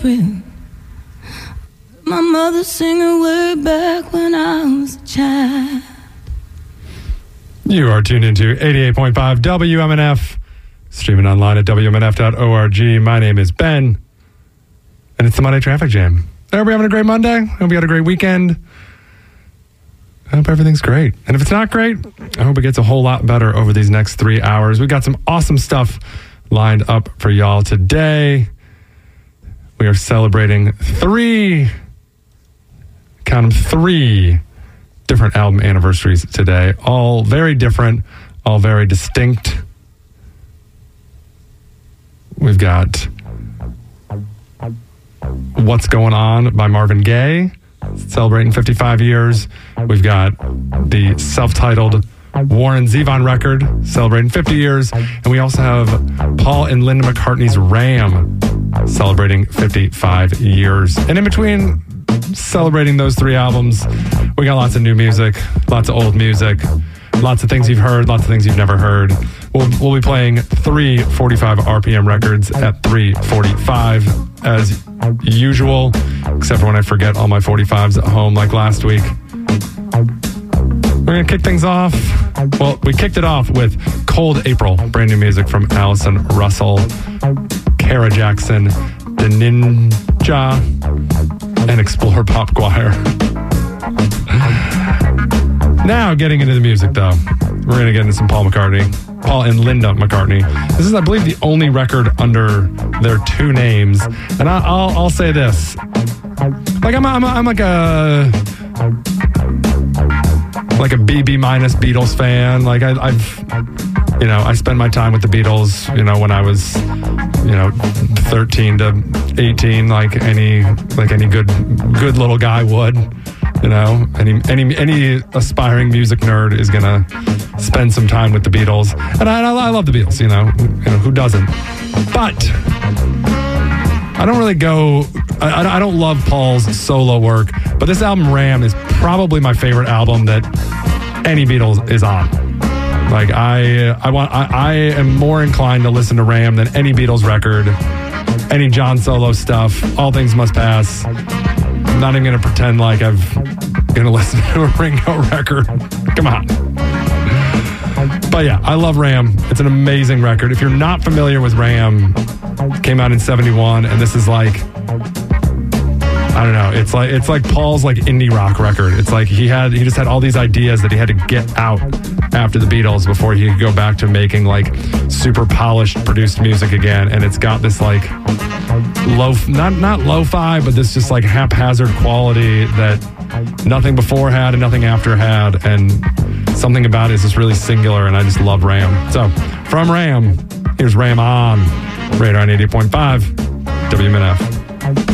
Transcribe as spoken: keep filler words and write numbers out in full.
April. My mother singing way back when I was a child. You are tuned into eighty-eight point five W M N F, streaming online at W M N F dot org. My name is Ben, and it's the Monday Traffic Jam. I hope you're having a great Monday. I hope you had a great weekend. I hope everything's great. And if it's not great, I hope it gets a whole lot better over these next three hours. We've got some awesome stuff lined up for y'all today. We are celebrating three, count them, three different album anniversaries today. All very different, all very distinct. We've got What's Going On by Marvin Gaye, celebrating fifty-five years. We've got the self-titled Warren Zevon record, celebrating fifty years. And we also have Paul and Linda McCartney's Ram, celebrating fifty-five years. And in between celebrating those three albums, we got lots of new music, lots of old music, lots of things you've heard, lots of things you've never heard. We'll, we'll be playing three forty-five R P M records at three forty-five as usual, except for when I forget all my forty-fives at home like last week. We're going to kick things off. Well, we kicked it off with Cold April, brand new music from Allison Russell, Kara Jackson, The Ninja, and Explore Pop Choir. Now, getting into the music, though, we're going to get into some Paul McCartney. Paul and Linda McCartney. This is, I believe, the only record under their two names. And I, I'll, I'll say this. Like, I'm, a, I'm, a, I'm like a... like a B B minus Beatles fan. Like I, I've, you know, I spent my time with the Beatles, you know, when I was, you know, thirteen to eighteen, like any, like any good, good little guy would, you know, any, any, any aspiring music nerd is gonna spend some time with the Beatles. And I, I love the Beatles, you know, you know, who doesn't? But I don't really go, I, I don't love Paul's solo work, but this album, Ram, is probably my favorite album that any Beatles is on. Like, I I want, I, I am more inclined to listen to Ram than any Beatles record, any John solo stuff, All Things Must Pass. I'm not even going to pretend like I'm going to listen to a Ringo record. Come on. But yeah, I love Ram. It's an amazing record. If you're not familiar with Ram, it came out in seventy-one, and this is like, I don't know. It's like it's like Paul's like indie rock record. It's like he had he just had all these ideas that he had to get out after the Beatles before he could go back to making like super polished produced music again. And it's got this like low not not lo-fi, but this just like haphazard quality that nothing before had and nothing after had. And something about it is just really singular, and I just love Ram. So from Ram, here's Ram on Radar on eighty point five W M N F.